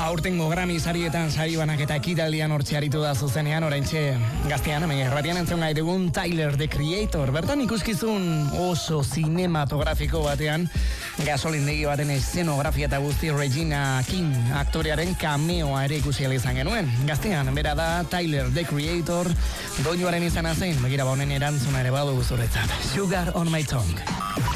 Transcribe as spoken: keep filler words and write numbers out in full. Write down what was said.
Aurtengo Grammy sarietan sari banak eta ekitaldian hortxe aritu da zuzenean, oraintxe gaztean, hemen erratian entzun gai dugun Tyler, the Creator. Bertan ikuskizun oso cinematografiko batean, gasolindegi baten eszenografia eta guzti Regina King aktorearen cameoa ere ikusi ahal izan genuen. Gaztean, bera da Tyler, the Creator, doinuaren izana zein, begira ba honen erantzuna ere badu zuretzat. Sugar on my tongue.